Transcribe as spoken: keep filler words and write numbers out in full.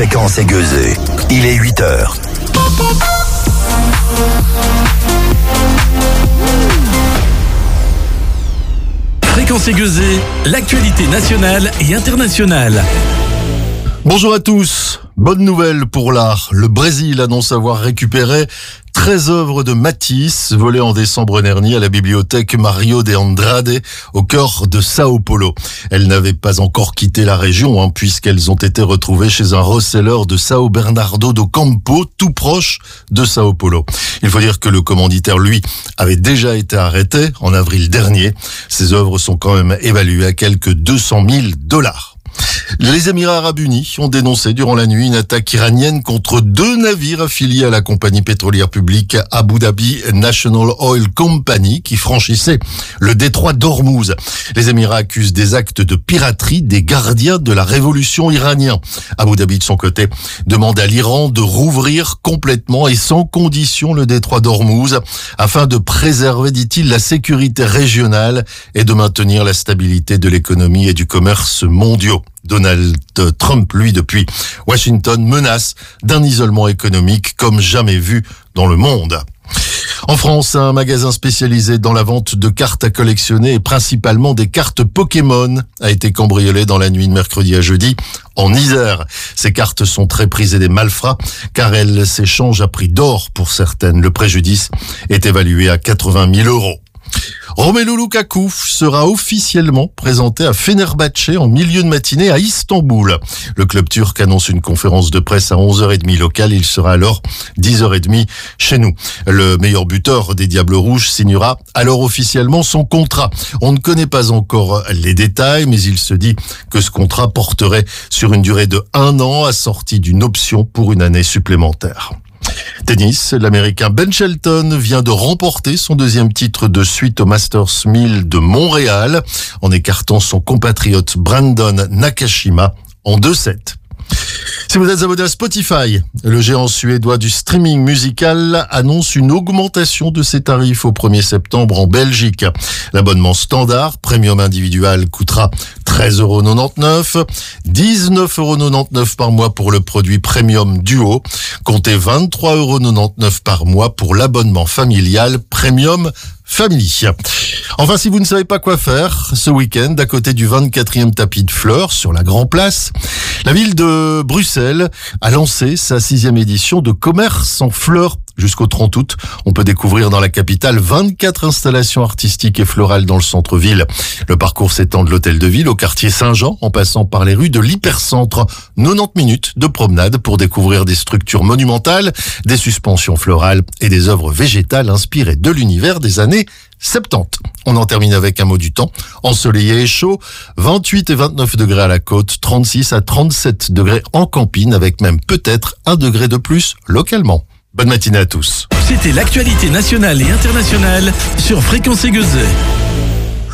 Fréquence aiguisée. Il est huit heures. Fréquence aiguisée, l'actualité nationale et internationale. Bonjour à tous. Bonne nouvelle pour l'art. Le Brésil annonce avoir récupéré treize œuvres de Matisse volées en décembre dernier à la bibliothèque Mario de Andrade au cœur de Sao Paulo. Elles n'avaient pas encore quitté la région hein, puisqu'elles ont été retrouvées chez un reseller de Sao Bernardo do Campo, tout proche de Sao Paulo. Il faut dire que le commanditaire, lui, avait déjà été arrêté en avril dernier. Ces œuvres sont quand même évaluées à quelques deux cent mille dollars. Les Émirats Arabes Unis ont dénoncé durant la nuit une attaque iranienne contre deux navires affiliés à la compagnie pétrolière publique Abu Dhabi National Oil Company qui franchissaient le détroit d'Ormuz. Les Émirats accusent des actes de piraterie des gardiens de la révolution iranienne. Abu Dhabi, de son côté, demande à l'Iran de rouvrir complètement et sans condition le détroit d'Ormuz afin de préserver, dit-il, la sécurité régionale et de maintenir la stabilité de l'économie et du commerce mondiaux. Donald Trump, lui, depuis Washington, menace d'un isolement économique comme jamais vu dans le monde. En France, un magasin spécialisé dans la vente de cartes à collectionner et principalement des cartes Pokémon a été cambriolé dans la nuit de mercredi à jeudi en Isère. Ces cartes sont très prisées des malfrats car elles s'échangent à prix d'or pour certaines. Le préjudice est évalué à quatre-vingt mille euros. Romelu Lukaku sera officiellement présenté à Fenerbahçe en milieu de matinée à Istanbul. Le club turc annonce une conférence de presse à onze heures trente locale. Il sera alors dix heures trente chez nous. Le meilleur buteur des Diables Rouges signera alors officiellement son contrat. On ne connaît pas encore les détails, mais il se dit que ce contrat porterait sur une durée de un an assortie d'une option pour une année supplémentaire. Tennis, l'Américain Ben Shelton vient de remporter son deuxième titre de suite au Masters mille de Montréal en écartant son compatriote Brandon Nakashima en deux sept. Si vous êtes abonné à Spotify, le géant suédois du streaming musical annonce une augmentation de ses tarifs au premier septembre en Belgique. L'abonnement standard, premium individuel, coûtera treize euros quatre-vingt-dix-neuf, dix-neuf euros quatre-vingt-dix-neuf par mois pour le produit premium duo, comptez vingt-trois euros quatre-vingt-dix-neuf par mois pour l'abonnement familial premium Family. Enfin, si vous ne savez pas quoi faire ce week-end, à côté du vingt-quatrième tapis de fleurs sur la Grand Place, la ville de Bruxelles a lancé sa sixième édition de commerce en fleurs. Jusqu'au trente août, on peut découvrir dans la capitale vingt-quatre installations artistiques et florales dans le centre-ville. Le parcours s'étend de l'hôtel de ville au quartier Saint-Jean, en passant par les rues de l'hypercentre. quatre-vingt-dix minutes de promenade pour découvrir des structures monumentales, des suspensions florales et des œuvres végétales inspirées de l'univers des années soixante-dix. On en termine avec un mot du temps. Ensoleillé et chaud, vingt-huit et vingt-neuf degrés à la côte, trente-six à trente-sept degrés en campine, avec même peut-être un degré de plus localement. Bonne matinée à tous. C'était l'actualité nationale et internationale sur Fréquence aiguisée.